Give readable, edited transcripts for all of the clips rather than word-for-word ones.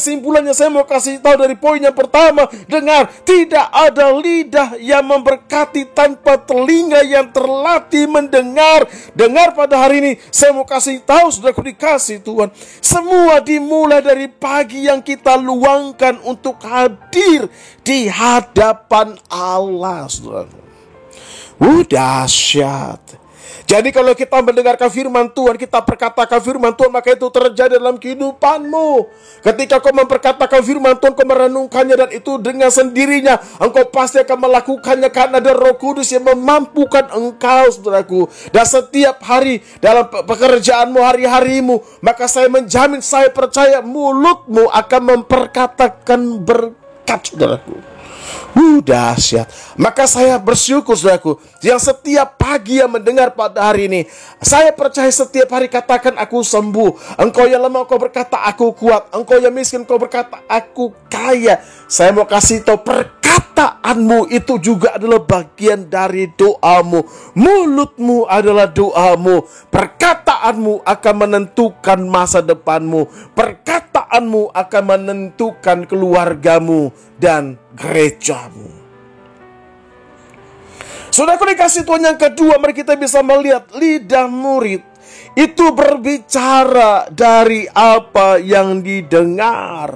Kesimpulannya saya mau kasih tahu dari poin yang pertama. Dengar, tidak ada lidah yang memberkati tanpa telinga yang terlatih mendengar. Dengar pada hari ini, saya mau kasih tahu, saudaraku dikasih Tuhan, semua dimulai dari pagi yang kita luangkan untuk hadir di hadapan Allah, saudaraku. Dahsyat. Jadi kalau kita mendengarkan firman Tuhan, kita perkatakan firman Tuhan, maka itu terjadi dalam kehidupanmu. Ketika kau memperkatakan firman Tuhan, kau merenungkannya, dan itu dengan sendirinya engkau pasti akan melakukannya, karena ada Roh Kudus yang memampukan engkau, saudaraku. Dan setiap hari dalam pekerjaanmu, hari-harimu, maka saya menjamin, saya percaya mulutmu akan memperkatakan berkat, saudaraku. Dahsyat. Maka saya bersyukur, saudaraku, yang setiap pagi yang mendengar pada hari ini, saya percaya setiap hari katakan aku sembuh. Engkau yang lemah, kau berkata aku kuat. Engkau yang miskin, kau berkata aku kaya. Saya mau kasih tahu, perkataanmu itu juga adalah bagian dari doamu. Mulutmu adalah doamu. Perkataanmu akan menentukan masa depanmu. Perkataanmu akan menentukan keluargamu dan gerejamu. Saudaraku dikasih Tuhan, yang kedua, mari kita bisa melihat lidah murid itu berbicara dari apa yang didengar.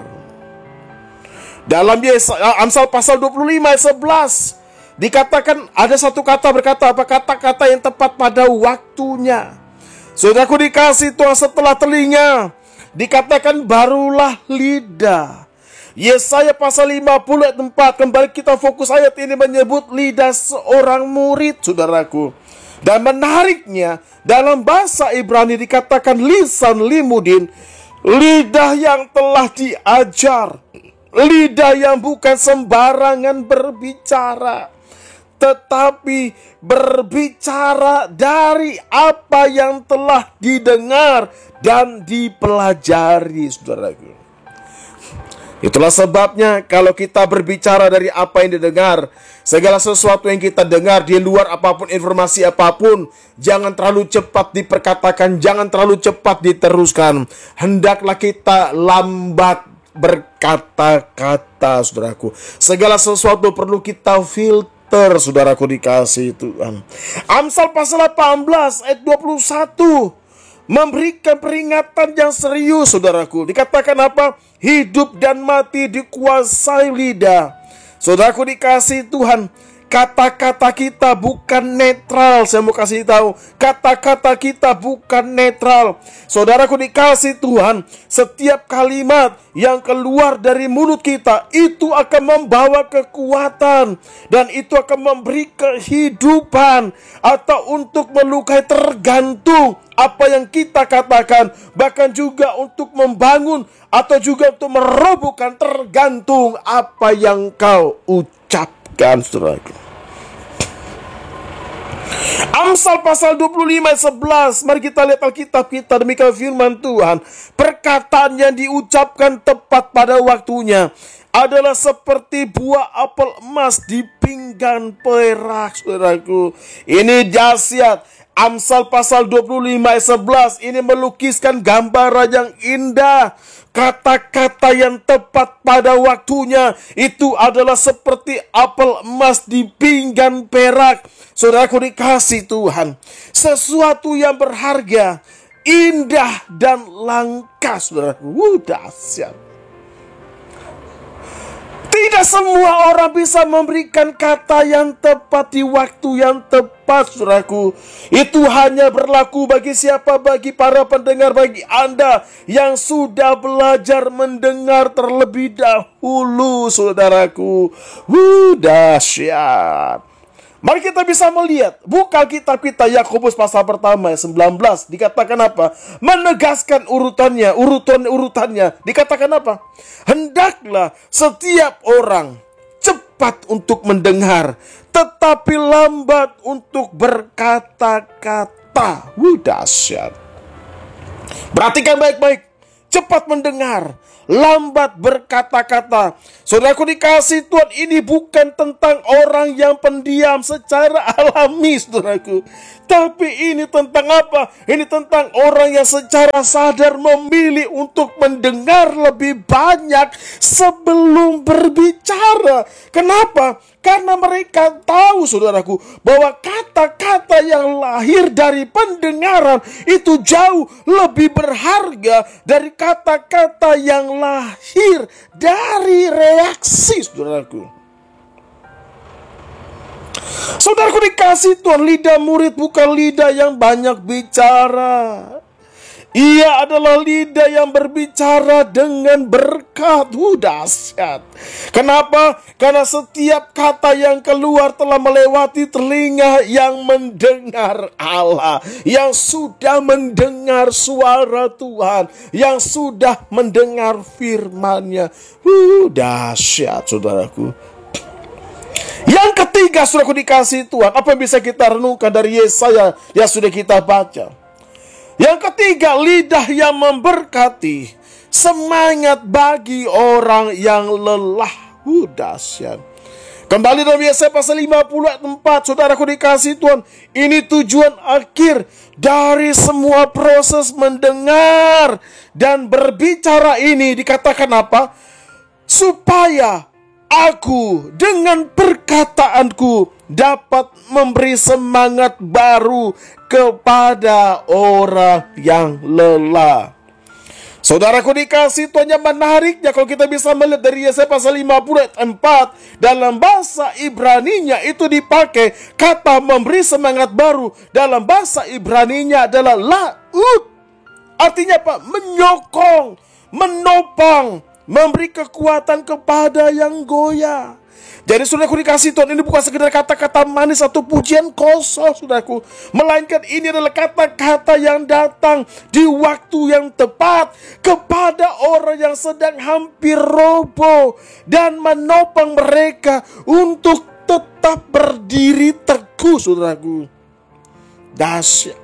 Dalam Amsal pasal 25 ayat 11 dikatakan, ada satu kata berkata apa? Kata-kata yang tepat pada waktunya. Saudaraku dikasih Tuhan, setelah telinga dikatakan barulah lidah. Yesaya pasal 50 ayat 4, kembali kita fokus ayat ini, menyebut lidah seorang murid, saudaraku. Dan menariknya, dalam bahasa Ibrani dikatakan lisan limudin, lidah yang telah diajar, lidah yang bukan sembarangan berbicara, tetapi berbicara dari apa yang telah didengar dan dipelajari, saudaraku. Itulah sebabnya kalau kita berbicara dari apa yang didengar, segala sesuatu yang kita dengar di luar apapun, informasi apapun, jangan terlalu cepat diperkatakan, jangan terlalu cepat diteruskan. Hendaklah kita lambat berkata-kata, saudaraku. Segala sesuatu perlu kita filter, saudaraku dikasih Tuhan. Amsal pasal 18 ayat 21 memberikan peringatan yang serius, saudaraku. Dikatakan apa? Hidup dan mati dikuasai lidah. Saudaraku dikasih Tuhan, kata-kata kita bukan netral. Saya mau kasih tahu, kata-kata kita bukan netral. Saudaraku dikasih Tuhan, setiap kalimat yang keluar dari mulut kita itu akan membawa kekuatan, dan itu akan memberi kehidupan atau untuk melukai, tergantung apa yang kita katakan. Bahkan juga untuk membangun atau juga untuk merobohkan, tergantung apa yang kau ucapkan, saudaraku. Amsal pasal 25 ayat 11, mari kita lihat Alkitab kita. Demikian firman Tuhan, perkataan yang diucapkan tepat pada waktunya adalah seperti buah apel emas di pinggan perak, saudaraku. Ini dahsyat. Amsal pasal 25 ayat 11 ini melukiskan gambaran yang indah. Kata-kata yang tepat pada waktunya itu adalah seperti apel emas di pinggan perak. Saudaraku dikasih Tuhan, sesuatu yang berharga, indah dan langka, saudaraku. Dahsyat. Tidak semua orang bisa memberikan kata yang tepat di waktu yang tepat, saudaraku. Itu hanya berlaku bagi siapa? Bagi para pendengar, bagi Anda yang sudah belajar mendengar terlebih dahulu, saudaraku. Dahsyat. Mari kita bisa melihat, buka kitab kita Yakobus pasal pertama ayat 19. Dikatakan apa? Menegaskan urutannya. Dikatakan apa? Hendaklah setiap orang cepat untuk mendengar, tetapi lambat untuk berkata-kata. Dahsyat. Perhatikan baik-baik. Cepat mendengar, lambat berkata-kata. Saudaraku dikasih Tuhan, ini bukan tentang orang yang pendiam secara alami, saudaraku. Tapi ini tentang apa? Ini tentang orang yang secara sadar memilih untuk mendengar lebih banyak sebelum berbicara. Kenapa? Karena mereka tahu, saudaraku, bahwa kata-kata yang lahir dari pendengaran itu jauh lebih berharga dari kata-kata yang lahir dari reaksi, saudaraku. Saudaraku dikasih Tuhan, lidah murid bukan lidah yang banyak bicara. Ia adalah lidah yang berbicara dengan berkat. Dahsyat. Kenapa? Karena setiap kata yang keluar telah melewati telinga yang mendengar Allah, yang sudah mendengar suara Tuhan, yang sudah mendengar firman-Nya. Dahsyat, saudaraku. Yang ketiga, saudaraku dikasih Tuhan, apa yang bisa kita renungkan dari Yesaya yang sudah kita baca? Yang ketiga, lidah yang memberkati, semangat bagi orang yang lelah. Dahsyat. Kembali dalam Yesaya pasal 50 ayat 4, saudaraku dikasih Tuhan, ini tujuan akhir dari semua proses mendengar dan berbicara ini. Dikatakan apa? Supaya aku dengan perkataanku dapat memberi semangat baru kepada orang yang lelah. Saudaraku dikasih Tuhan, yang menariknya kalau kita bisa melihat dari Yesaya pasal 50 ayat 4, dalam bahasa Ibraninya itu dipakai kata memberi semangat baru. Dalam bahasa Ibraninya adalah la'ud. Artinya apa? Menyokong, menopang, memberi kekuatan kepada yang goyah. Jadi saudaraku dikasih Tuhan, ini bukan sekedar kata-kata manis atau pujian kosong, saudaraku, melainkan ini adalah kata-kata yang datang di waktu yang tepat kepada orang yang sedang hampir roboh dan menopang mereka untuk tetap berdiri teguh, saudaraku. Dahsyat.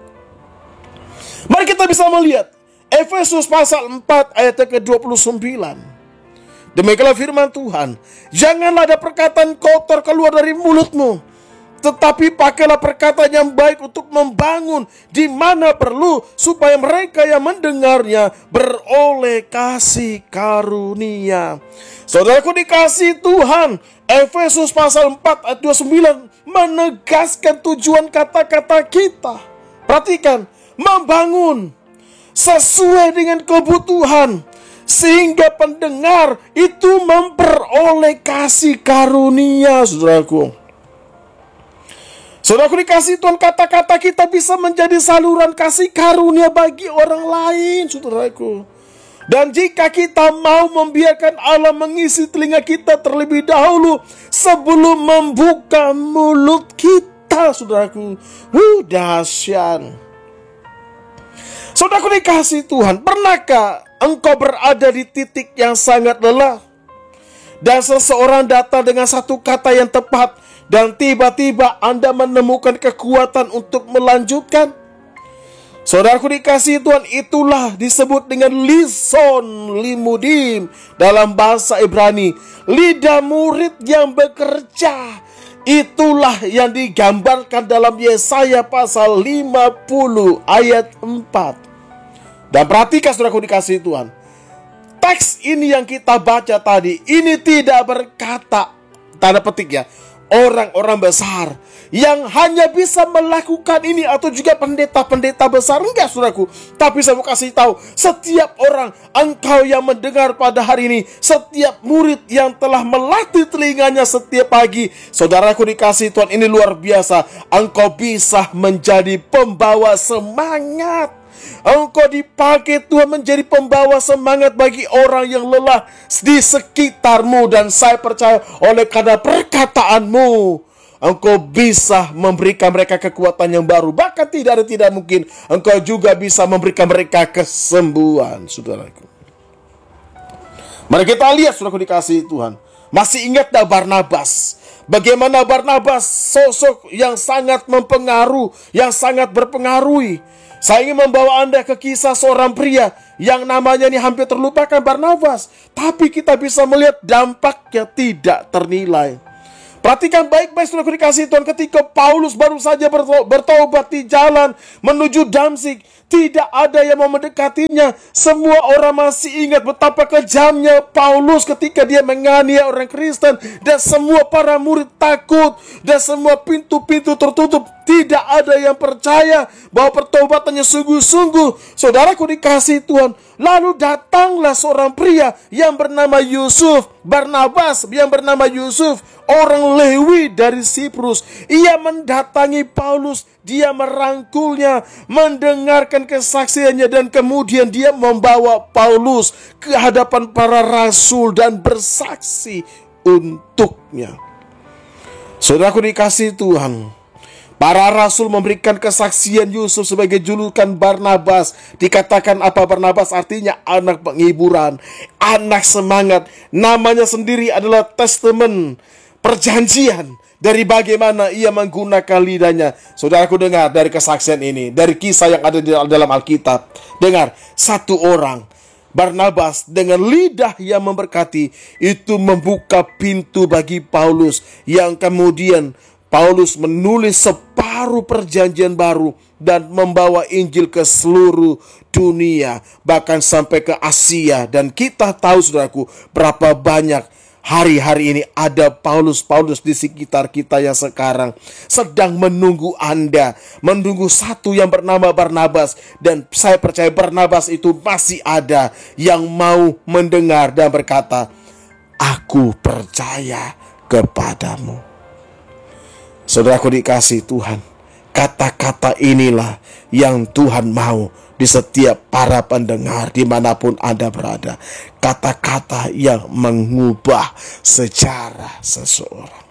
Mari kita bisa melihat Efesus pasal 4 ayat ke-29. Demikianlah firman Tuhan, janganlah ada perkataan kotor keluar dari mulutmu, tetapi pakailah perkataan yang baik untuk membangun di mana perlu, supaya mereka yang mendengarnya beroleh kasih karunia. Saudaraku dikasih Tuhan, Efesus pasal 4 ayat 29 menegaskan tujuan kata-kata kita. Perhatikan, membangun sesuai dengan kebutuhan, sehingga pendengar itu memperoleh kasih karunia, saudaraku. Saudaraku dikasih Tuhan, kata-kata kita bisa menjadi saluran kasih karunia bagi orang lain, saudaraku. Dan jika kita mau membiarkan Allah mengisi telinga kita terlebih dahulu sebelum membuka mulut kita, saudaraku. Dahsyat. Saudaraku dikasih Tuhan, pernahkah engkau berada di titik yang sangat lelah dan seseorang datang dengan satu kata yang tepat dan tiba-tiba Anda menemukan kekuatan untuk melanjutkan? Saudaraku dikasih Tuhan, itulah disebut dengan lison limudim dalam bahasa Ibrani, lidah murid yang bekerja. Itulah yang digambarkan dalam Yesaya pasal 50 ayat 4. Dan perhatikan saudaraku dikasih Tuhan, teks ini yang kita baca tadi, ini tidak berkata, tanda petik ya, orang-orang besar yang hanya bisa melakukan ini atau juga pendeta-pendeta besar. Enggak, saudaraku. Tapi saya mau kasih tahu, setiap orang, engkau yang mendengar pada hari ini, setiap murid yang telah melatih telinganya setiap pagi, saudaraku dikasih Tuhan, ini luar biasa. Engkau bisa menjadi pembawa semangat. Engkau dipakai Tuhan menjadi pembawa semangat bagi orang yang lelah di sekitarmu. Dan saya percaya oleh karena perkataanmu, engkau bisa memberikan mereka kekuatan yang baru. Bahkan tidak mungkin, engkau juga bisa memberikan mereka kesembuhan, saudaraku. Mari kita lihat, saudaraku dikasihi Tuhan. Masih ingat tak Barnabas? Bagaimana Barnabas sosok yang sangat mempengaruhi, yang sangat berpengaruhi. Saya ingin membawa Anda ke kisah seorang pria yang namanya ini hampir terlupakan, Barnabas. Tapi kita bisa melihat dampaknya tidak ternilai. Perhatikan baik-baik saudaraku dikasihi Tuhan, ketika Paulus baru saja bertobat di jalan menuju Damsyik, tidak ada yang mau mendekatinya. Semua orang masih ingat betapa kejamnya Paulus ketika dia menganiaya orang Kristen, dan semua para murid takut, dan semua pintu-pintu tertutup. Tidak ada yang percaya bahwa pertobatannya sungguh-sungguh. Saudaraku dikasihi Tuhan, lalu datanglah seorang pria yang bernama Yusuf, Barnabas yang bernama Yusuf, orang Lewi dari Siprus. Ia mendatangi Paulus, dia merangkulnya, mendengarkan kesaksiannya, dan kemudian dia membawa Paulus ke hadapan para rasul dan bersaksi untuknya. Saudaraku dikasihi Tuhan, para rasul memberikan kesaksian Yusuf sebagai julukan Barnabas. Dikatakan apa Barnabas? Artinya anak penghiburan, anak semangat. Namanya sendiri adalah testament, perjanjian dari bagaimana ia menggunakan lidahnya. Saudaraku, dengar dari kesaksian ini, dari kisah yang ada di dalam Alkitab. Dengar, satu orang, Barnabas, dengan lidah yang memberkati, itu membuka pintu bagi Paulus, yang kemudian Paulus menulis separuh perjanjian baru dan membawa Injil ke seluruh dunia, bahkan sampai ke Asia. Dan kita tahu saudaraku, berapa banyak hari-hari ini ada Paulus-Paulus di sekitar kita yang sekarang sedang menunggu Anda, menunggu satu yang bernama Barnabas. Dan saya percaya Barnabas itu masih ada yang mau mendengar dan berkata, "Aku percaya kepadamu." Saudaraku dikasihi Tuhan, kata-kata inilah yang Tuhan mau di setiap para pendengar dimanapun Anda berada. Kata-kata yang mengubah sejarah seseorang.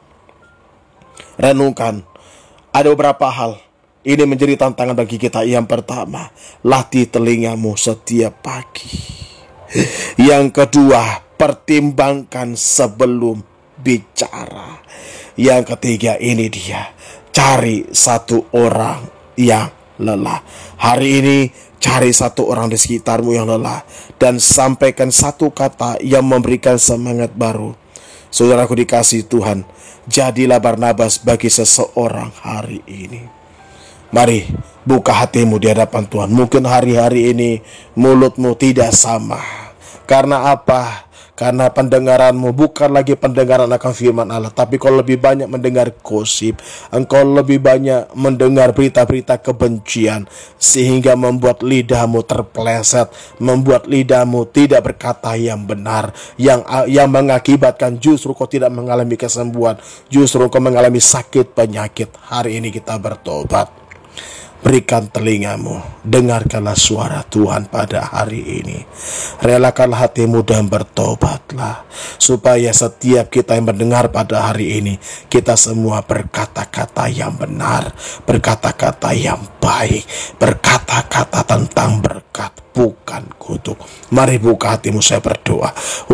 Renungkan, ada beberapa hal. Ini menjadi tantangan bagi kita. Yang pertama, latih telingamu setiap pagi. Yang kedua, pertimbangkan sebelum bicara. Yang ketiga, ini dia, cari satu orang yang lelah. Hari ini cari satu orang di sekitarmu yang lelah, dan sampaikan satu kata yang memberikan semangat baru. Saudaraku dikasihi Tuhan, jadilah Barnabas bagi seseorang hari ini. Mari buka hatimu di hadapan Tuhan. Mungkin hari-hari ini mulutmu tidak sama. Karena apa? Karena pendengaranmu bukan lagi pendengaran akan firman Allah, tapi kau lebih banyak mendengar gosip, engkau lebih banyak mendengar berita-berita kebencian, sehingga membuat lidahmu terpeleset, membuat lidahmu tidak berkata yang benar, yang mengakibatkan justru kau tidak mengalami kesembuhan, justru kau mengalami sakit penyakit. Hari ini kita bertobat. Berikan telingamu, dengarkanlah suara Tuhan pada hari ini. Relakanlah hatimu dan bertobatlah, supaya setiap kita yang mendengar pada hari ini, kita semua berkata-kata yang benar, berkata-kata yang baik, berkata-kata tentang berkat, bukan kutuk. Mari buka hatimu, saya berdoa.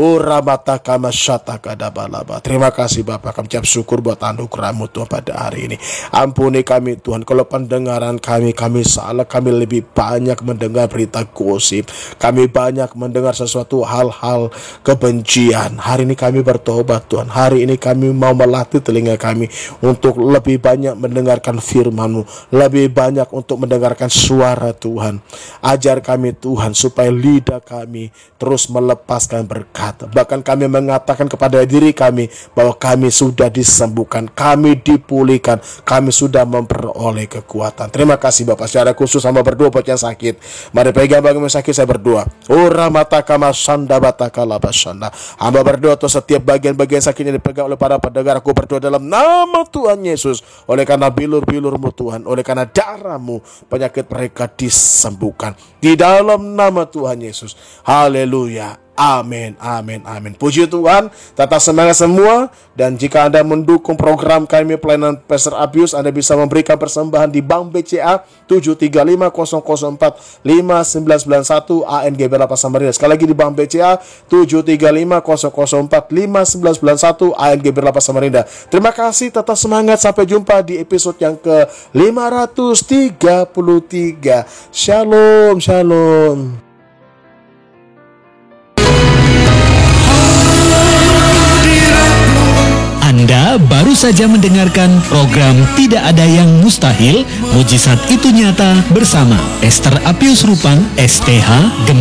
Terima kasih Bapa, kami ucap syukur buat anugerah-Mu Tuhan pada hari ini. Ampuni kami Tuhan, kalau pendengaran kami salah, kami lebih banyak mendengar berita gosip, kami banyak mendengar sesuatu hal-hal kebencian. Hari ini kami bertobat Tuhan, hari ini kami mau melatih telinga kami untuk lebih banyak mendengarkan firman-Mu, lebih banyak untuk mendengarkan suara Tuhan. Ajar kami Tuhan, supaya lidah kami terus melepaskan berkat. Bahkan kami mengatakan kepada diri kami bahwa kami sudah disembuhkan, kami dipulihkan, kami sudah memperoleh kekuatan. Terima kasih Bapak. Secara khusus hamba berdoa buat yang sakit. Mari pegang bagi yang sakit, saya berdoa. Hamba berdoa untuk setiap bagian-bagian sakit yang dipegang oleh para pendengar. Aku berdoa dalam nama Tuhan Yesus. Oleh karena bilur-bilur-Mu Tuhan, oleh karena darah-Mu, penyakit mereka disembuhkan. Di dalam nama Tuhan Yesus. Haleluya. Amin, amin, amin. Puji Tuhan, tetap semangat semua. Dan jika Anda mendukung program kami pelayanan Pastor Abius, Anda bisa memberikan persembahan di Bank BCA 73500451991 ANGB Lapas Samarinda. Sekali lagi di Bank BCA 73500451991 ANGB Lapas Samarinda. Terima kasih, tetap semangat. Sampai jumpa di episode yang ke-533. Shalom, shalom. saja mendengarkan program Tidak Ada Yang Mustahil, Mujizat Itu Nyata bersama Esther Apius Rupang, STH,